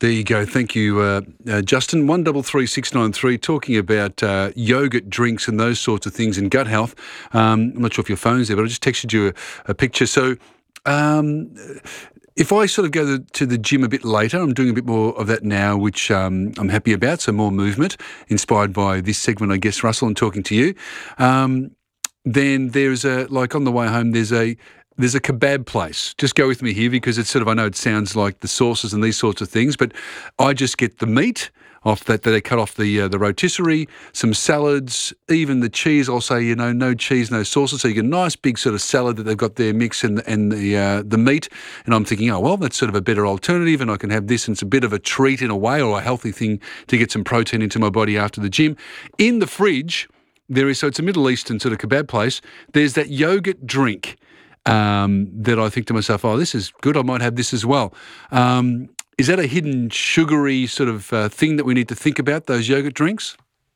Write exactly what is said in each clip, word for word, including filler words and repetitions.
There you go. Thank you, uh, uh, Justin. One double three six nine three. Talking about uh, yogurt drinks and those sorts of things and gut health. Um, I'm not sure if your phone's there, but I just texted you a, a picture. So, um, if I sort of go to, to the gym a bit later, I'm doing a bit more of that now, which um, I'm happy about. So more movement, inspired by this segment, I guess, Russell, and talking to you. Um, then there's a like on the way home. There's a There's a kebab place. Just go with me here because it's sort of, I know it sounds like the sauces and these sorts of things, but I just get the meat off that, that they cut off the uh, the rotisserie, some salads, even the cheese. I'll say, you know, no cheese, no sauces. So you get a nice big sort of salad that they've got there mix and, and the uh, the meat. And I'm thinking, oh, well, that's sort of a better alternative and I can have this and it's a bit of a treat in a way or a healthy thing to get some protein into my body after the gym. In the fridge, there is, so it's a Middle Eastern sort of kebab place, there's that yogurt drink. Um, that I think to myself, oh, this is good, I might have this as well. Um, is that a hidden sugary sort of uh, thing that we need to think about, those yogurt drinks?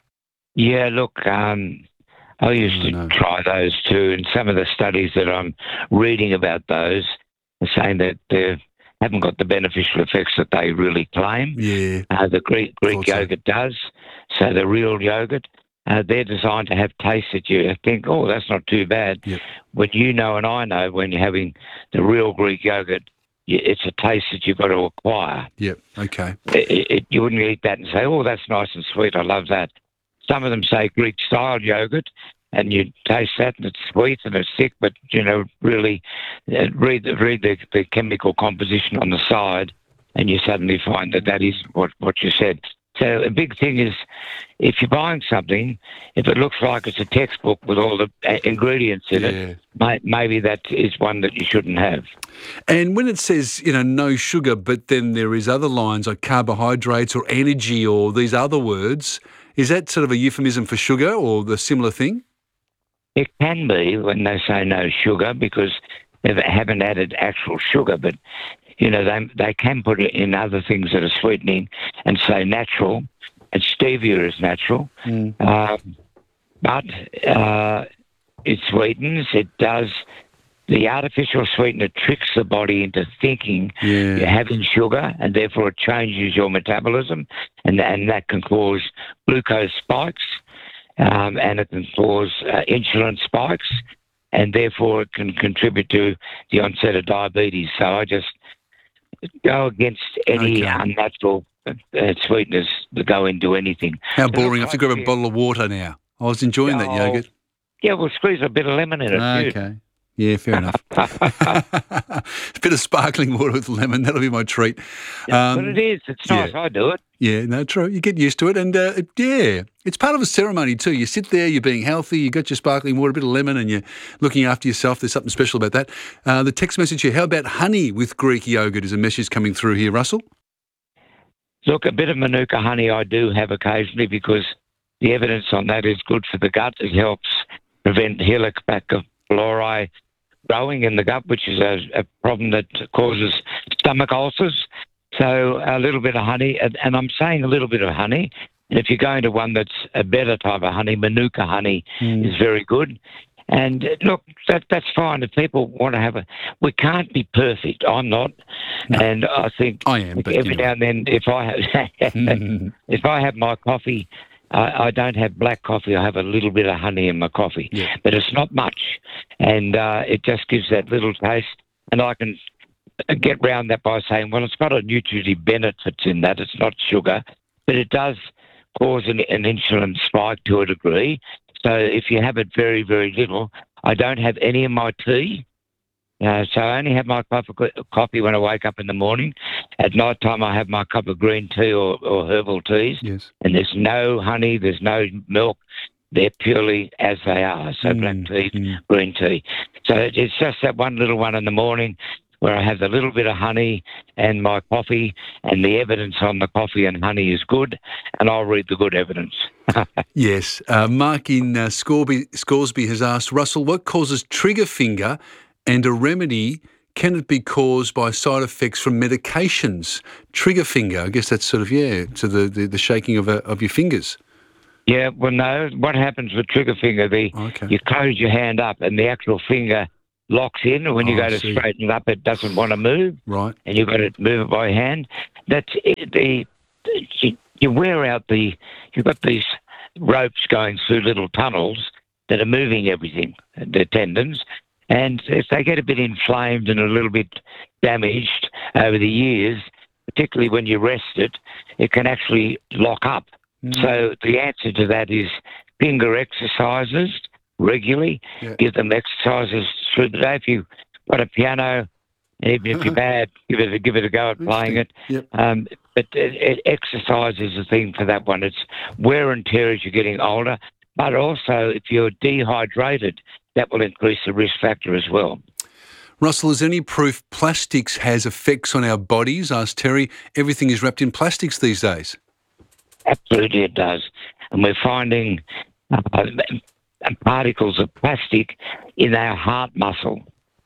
Yeah, look, um, I used Oh, to no. try those too, and some of the studies that I'm reading about those are saying that they haven't got the beneficial effects that they really claim. Yeah. Uh, the Greek, Greek Thought so. yogurt does. So the real yogurt, uh, they're designed to have taste that you think, oh, that's not too bad. Yep. When you know and I know when you're having the real Greek yogurt, y- it's a taste that you've got to acquire. Yep. Okay. It, it, you wouldn't eat that and say, oh, that's nice and sweet, I love that. Some of them say Greek-style yogurt, and you taste that and it's sweet and it's thick, but, you know, really uh, read, the- read the, the chemical composition on the side and you suddenly find that that is what, what you said. So a big thing is if you're buying something, if it looks like it's a textbook with all the uh, ingredients in Yeah. it, may, maybe that is one that you shouldn't have. And when it says, you know, no sugar, but then there is other lines like carbohydrates or energy or these other words, is that sort of a euphemism for sugar or the similar thing? It can be when they say no sugar because they haven't added actual sugar, but, you know, they they can put it in other things that are sweetening and say natural, and stevia is natural. Mm. Um, but uh, it sweetens, it does, the artificial sweetener tricks the body into thinking Yeah. you're having sugar, and therefore it changes your metabolism, and, and that can cause glucose spikes. Um, and it can cause uh, insulin spikes, and therefore it can contribute to the onset of diabetes. So I just go against any Okay. unnatural uh, sweeteners that go into anything. How It boring. I looks have to like grab a you- bottle of water now. I was enjoying that Oh, yogurt. Yeah, we'll squeeze a bit of lemon in it too. Okay. Yeah, fair enough. A bit of sparkling water with lemon, that'll be my treat. Yeah, but Um, it is. It's nice. yeah. I do it. Yeah, no, true. You get used to it. And, uh, it- yeah, it's part of a ceremony too. You sit there, you're being healthy, you got your sparkling water, a bit of lemon, and you're looking after yourself. There's something special about that. Uh, the text message here, how about honey with Greek yogurt is a message coming through here, Russell? Look, a bit of Manuka honey I do have occasionally because the evidence on that is good for the gut. It helps prevent Helicobacter pylori growing in the gut, which is a, a problem that causes stomach ulcers. So a little bit of honey, and, and I'm saying a little bit of honey. And if you're going to one that's a better type of honey, Manuka honey Mm. is very good. And uh, look, that that's fine. If people want to have a, we can't be perfect. I'm not, No. and I think I am, but every you know. now and then, if I have if I have my coffee, I, I don't have black coffee. I have a little bit of honey in my coffee, Yeah. but it's not much, and uh, it just gives that little taste. And I can get round that by saying, well, it's got a nutritive benefits in that. It's not sugar, but it does cause an, an insulin spike to a degree. So if you have it very, very little, I don't have any in my tea. Uh, so I only have my cup of coffee when I wake up in the morning. At night time, I have my cup of green tea or, or herbal teas. Yes. And there's no honey, there's no milk. They're purely as they are. So Mm, black tea, mm. green tea. So it- it's just that one little one in the morning where I have a little bit of honey and my coffee, and the evidence on the coffee and honey is good, and I'll read the good evidence. Yes. Uh, Mark in uh, Scoresby, Scoresby has asked, Russell, what causes trigger finger and a remedy? Can it be caused by side effects from medications? Trigger finger, I guess that's sort of, yeah, to the, the, the shaking of, uh, of your fingers. Yeah, well, no. What happens with trigger finger? The Okay. you close your hand up, and the actual finger locks in, and when you Oh, go I to see. straighten it up, it doesn't want to move, Right. and you've got to move it by hand. That's it, the you, you wear out the. You've got these ropes going through little tunnels that are moving everything, the tendons, and if they get a bit inflamed and a little bit damaged over the years, particularly when you rest it, it can actually lock up. Mm. So the answer to that is finger exercises regularly. Yeah. Give them exercises through the day. If you've got a piano, even if you're bad, give it a, give it a go at playing it. Yep. Um, but it, it, exercise is the thing for that one. It's wear and tear as you're getting older, but also if you're dehydrated, that will increase the risk factor as well. Russell, is there any proof plastics has effects on our bodies? Asked Terry. Everything is wrapped in plastics these days. Absolutely, it does. And we're finding uh, particles of plastic in our heart muscle.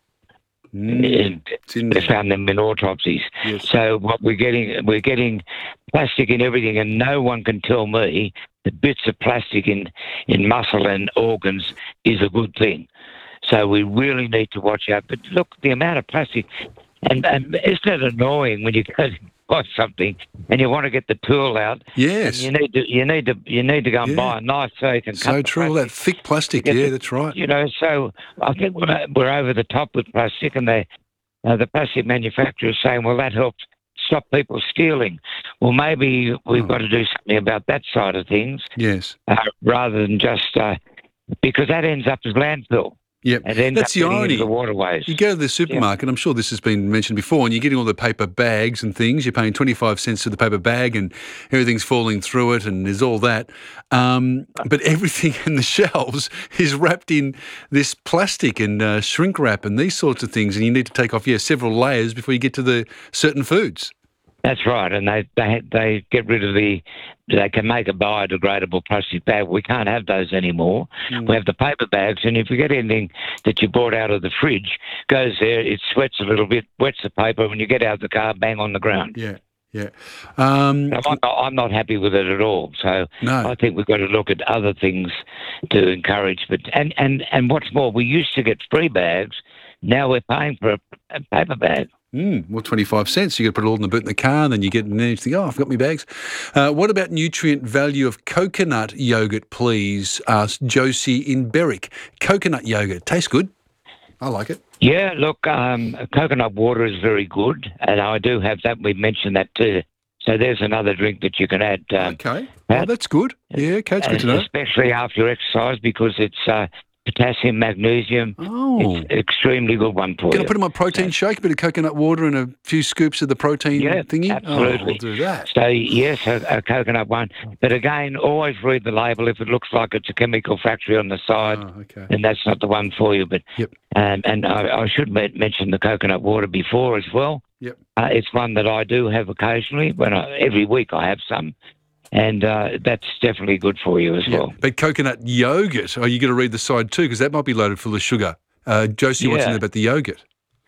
Mm. It's in They there. found them in autopsies. Yes. So what we're getting, we're getting plastic in everything, and no one can tell me that bits of plastic in, in muscle and organs is a good thing. So we really need to watch out. But look, the amount of plastic, and, and isn't it annoying when you go to buy something and you want to get the tool out? Yes. And you need to, you need to, you need to go and Yeah. buy a knife so you can cut So the true. All that plastic. thick plastic. Get Yeah, the- that's right. You know, so I think we're, we're over the top with plastic, and they, uh, the plastic manufacturers saying, well, that helps stop people stealing. Well, maybe we've Oh. got to do something about that side of things Yes. uh, rather than just uh, because that ends up as landfill. Yep. It ends That's up the getting irony. into the waterways. You go to the supermarket, I'm sure this has been mentioned before, and you're getting all the paper bags and things. You're paying twenty-five cents for the paper bag and everything's falling through it and there's all that. Um, but everything in the shelves is wrapped in this plastic and uh, shrink wrap and these sorts of things. And you need to take off, yeah, several layers before you get to the certain foods. That's right, and they they they get rid of the. They can make a biodegradable plastic bag. We can't have those anymore. Mm. We have the paper bags, and if you get anything that you bought out of the fridge, goes there, it sweats a little bit, wets the paper. When you get out of the car, bang on the ground. Yeah, yeah. Um, I'm not, I'm not happy with it at all. So no. I think we've got to look at other things to encourage. But and and and what's more, we used to get free bags. Now we're paying for a, a paper bag. Mm, well, twenty-five cents. You got to put it all in the boot in the car, and then you get in there and you think, oh, I've got my bags. Uh, what about nutrient value of coconut yogurt, please? Asked Josie in Berwick. Coconut yogurt. Tastes good. I like it. Yeah, look, um, coconut water is very good, and I do have that. We mentioned that too. So there's another drink that you can add. Um, Okay. Pat? Oh, that's good. Yeah, okay, it's good to know. especially after exercise because it's uh, potassium, magnesium. Oh. It's an extremely good one for Can you. I put in my protein shake, a bit of coconut water and a few scoops of the protein Yeah, thingy? absolutely. Oh, I'll do that. So, yes, a, a coconut one. But again, always read the label. If it looks like it's a chemical factory on the side, Oh, okay. then that's not the one for you. But Yep. um, And I, I should me- mention the coconut water before as well. Yep. Uh, it's one that I do have occasionally. When I, every week I have some. And uh, that's definitely good for you as Yeah. well. But coconut yogurt, oh, you got to read the side too, because that might be loaded full of sugar. Uh, Josie wants to Yeah. know about the yogurt.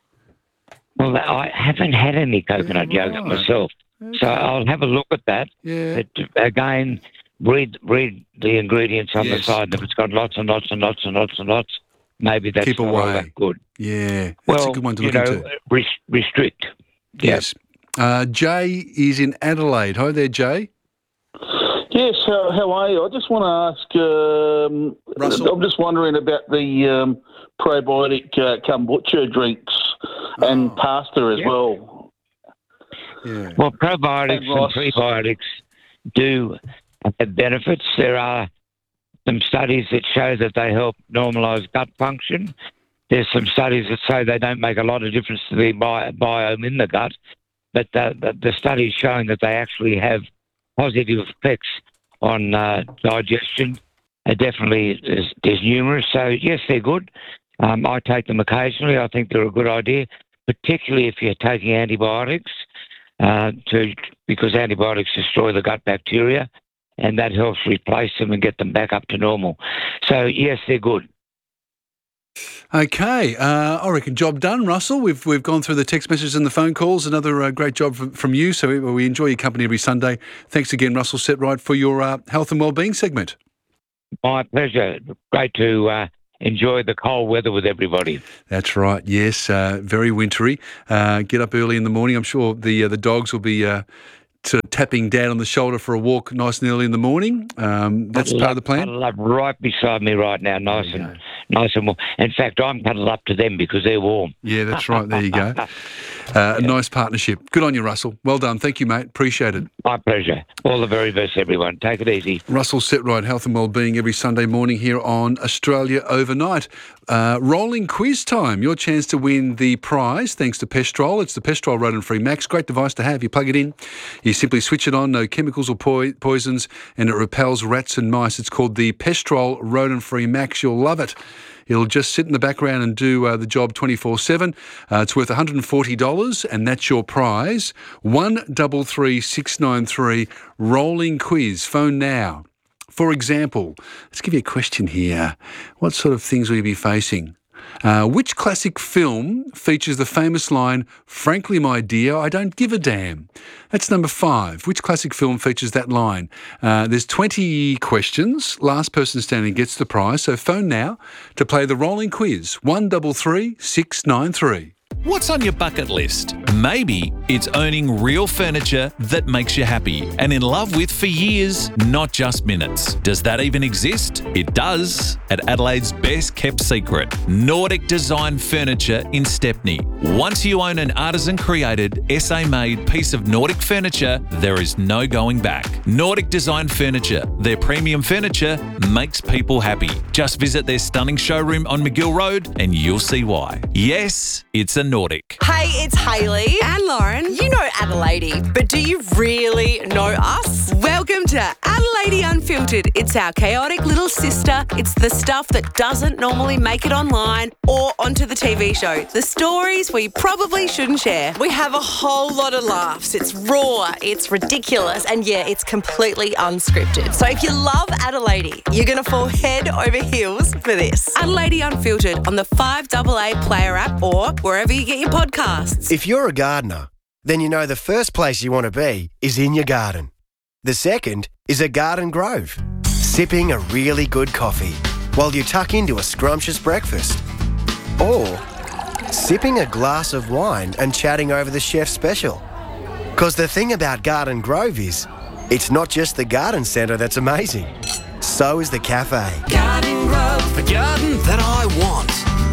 Well, I haven't had any coconut Yeah, yogurt right. myself. So I'll have a look at that. Yeah. But again, read read the ingredients on Yes. the side. And if it's got lots and lots and lots and lots and lots, maybe that's Keep not all away. that good. Yeah. That's Well, a good one to you look know, into. res- restrict. Yes. Uh, Jay is in Adelaide. Hi there, Jay. Yes, how, how are you? I just want to ask, um, Russell? I'm just wondering about the um, probiotic uh, kombucha drinks and Oh. pasta as Yeah. well. Yeah. Well, probiotics Hey, and Ross. prebiotics do have benefits. There are some studies that show that they help normalise gut function. There's some studies that say they don't make a lot of difference to the bi- biome in the gut, but the, the, the studies showing that they actually have positive effects on uh, digestion are definitely is, is numerous. So, yes, they're good. Um, I take them occasionally. I think they're a good idea, particularly if you're taking antibiotics, uh, to because antibiotics destroy the gut bacteria, and that helps replace them and get them back up to normal. So, yes, they're good. Okay, uh, I reckon job done, Russell. We've we've gone through the text messages and the phone calls. Another uh, great job from, from you. So we, we enjoy your company every Sunday. Thanks again, Russell Setright, for your uh, health and wellbeing segment. My pleasure. Great to uh, enjoy the cold weather with everybody. That's right. Yes, uh, very wintry. Uh, get up early in the morning. I'm sure the uh, the dogs will be uh, sort of tapping Dad on the shoulder for a walk nice and early in the morning. Um, that's part of the plan. Cuddled up right beside me right now, nice and nice and warm. In fact, I'm cuddled up to them because they're warm. Yeah, that's right. There you go. Uh, a nice partnership. Good on you, Russell. Well done. Thank you, mate. Appreciate it. My pleasure. All the very best, everyone. Take it easy. Russell Setright, Health and Wellbeing, every Sunday morning here on Australia Overnight. Uh, rolling quiz time. Your chance to win the prize thanks to Pestrol. It's the Pestrol Rodent-Free Max. Great device to have. You plug it in, you simply switch it on, no chemicals or po- poisons, and it repels rats and mice. It's called the Pestrol Rodent-Free Max. You'll love it. It'll just sit in the background and do uh, the job twenty-four seven. Uh, it's worth one hundred forty dollars, and that's your prize. one three three six nine three, rolling quiz. Phone now. For example, let's give you a question here. What sort of things will you be facing? Uh, which classic film features the famous line, "Frankly, my dear, I don't give a damn"? That's number five. Which classic film features that line? Uh, there's twenty questions. Last person standing gets the prize. So phone now to play the rolling quiz. one three three six nine three. What's on your bucket list? Maybe it's owning real furniture that makes you happy and in love with for years, not just minutes. Does that even exist? It does, at Adelaide's best kept secret, Nordic Design Furniture in Stepney. Once you own an artisan-created, S A-made piece of Nordic furniture, there is no going back. Nordic Design Furniture, their premium furniture, makes people happy. Just visit their stunning showroom on McGill Road and you'll see why. Yes, it's a Nordic. Hey, it's Hayley and Lauren. You know Adelaide, but do you really know us? Welcome to Adelaide Unfiltered. It's our chaotic little sister. It's the stuff that doesn't normally make it online or onto the T V show. The stories we probably shouldn't share. We have a whole lot of laughs. It's raw, it's ridiculous, and yeah, it's completely unscripted. So if you love Adelaide, you're going to fall head over heels for this. Adelaide Unfiltered on the five A A Player app or wherever you get your podcasts. If you're a gardener, then you know the first place you want to be is in your garden. The second is a garden grove, sipping a really good coffee while you tuck into a scrumptious breakfast. Or sipping a glass of wine and chatting over the chef's special. Because the thing about Garden Grove is, it's not just the garden centre that's amazing. So is the cafe. Garden Grove, the garden that I want.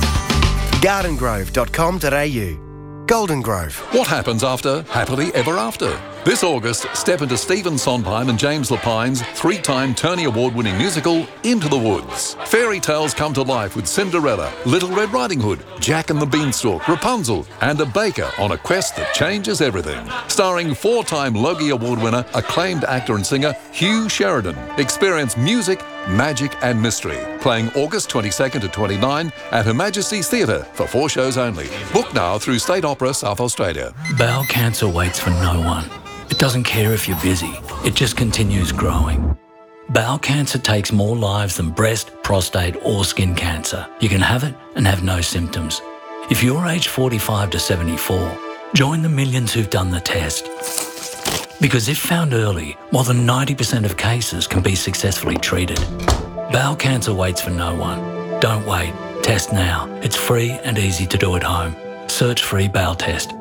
garden grove dot com dot a u. Golden Grove. What happens after Happily Ever After? This August, step into Stephen Sondheim and James Lapine's three-time Tony Award-winning musical, Into the Woods. Fairy tales come to life with Cinderella, Little Red Riding Hood, Jack and the Beanstalk, Rapunzel, and a baker on a quest that changes everything. Starring four-time Logie Award winner, acclaimed actor and singer Hugh Sheridan. Experience music, magic and mystery. Playing August twenty-second to twenty-ninth at Her Majesty's Theatre for four shows only. Book now through State Opera South Australia. Bowel cancer waits for no one. It doesn't care if you're busy. It just continues growing. Bowel cancer takes more lives than breast, prostate or skin cancer. You can have it and have no symptoms. If you're aged forty-five to seventy-four, join the millions who've done the test. Because if found early, more than ninety percent of cases can be successfully treated. Bowel cancer waits for no one. Don't wait. Test now. It's free and easy to do at home. Search free bowel test